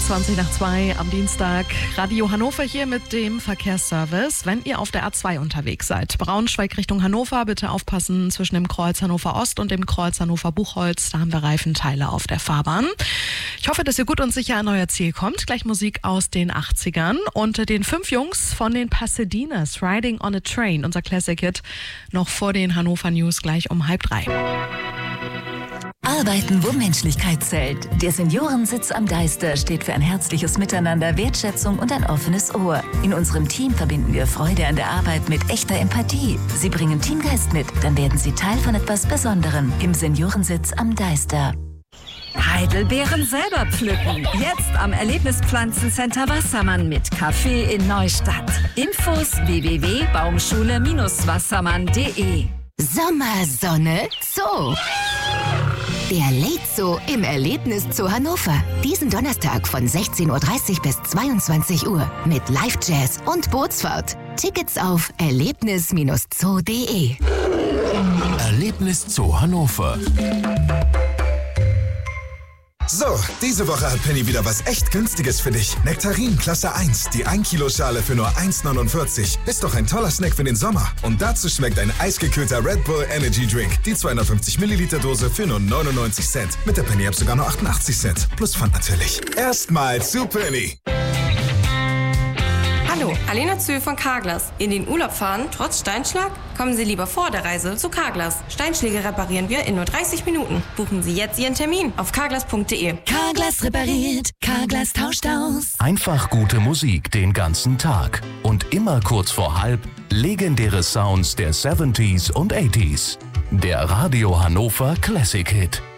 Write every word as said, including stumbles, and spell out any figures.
zwanzig nach zwei am Dienstag. Radio Hannover hier mit dem Verkehrsservice. Wenn ihr auf der A zwei unterwegs seid, Braunschweig Richtung Hannover, bitte aufpassen zwischen dem Kreuz Hannover Ost und dem Kreuz Hannover Buchholz. Da haben wir Reifenteile auf der Fahrbahn. Ich hoffe, dass ihr gut und sicher an euer Ziel kommt. Gleich Musik aus den achtzigern und den fünf Jungs von den Pasadenas, Riding on a Train, unser Classic-Hit, noch vor den Hannover News gleich um halb drei. Arbeiten, wo Menschlichkeit zählt. Der Seniorensitz am Deister steht für ein herzliches Miteinander, Wertschätzung und ein offenes Ohr. In unserem Team verbinden wir Freude an der Arbeit mit echter Empathie. Sie bringen Teamgeist mit, dann werden Sie Teil von etwas Besonderem im Seniorensitz am Deister. Heidelbeeren selber pflücken. Jetzt am Erlebnispflanzencenter Wassermann mit Café in Neustadt. Infos w w w punkt baumschule Bindestrich wassermann punkt de. Sommer, Sonne, Zoo. Der Late-Zoo im Erlebniszoo Hannover. Diesen Donnerstag von sechzehn Uhr dreißig bis zweiundzwanzig Uhr mit Live-Jazz und Bootsfahrt. Tickets auf erlebnis Bindestrich zoo punkt de. Erlebniszoo Hannover. So, diese Woche hat Penny wieder was echt Günstiges für dich. Nektarin Klasse eins, die ein Kilo Schale für nur eins neunundvierzig. Ist doch ein toller Snack für den Sommer. Und dazu schmeckt ein eisgekühlter Red Bull Energy Drink. Die zweihundertfünfzig Milliliter Dose für nur neunundneunzig Cent. Mit der Penny-App sogar nur achtundachtzig Cent. Plus Pfand natürlich. Erstmal zu Penny. Hallo, Alena Zöhl von Carglass. In den Urlaub fahren, trotz Steinschlag? Kommen Sie lieber vor der Reise zu Carglass. Steinschläge reparieren wir in nur dreißig Minuten. Buchen Sie jetzt Ihren Termin auf carglass punkt de. Carglass repariert, Carglass tauscht aus. Einfach gute Musik den ganzen Tag. Und immer kurz vor halb legendäre Sounds der siebziger und achtziger. Der Radio Hannover Classic Hit.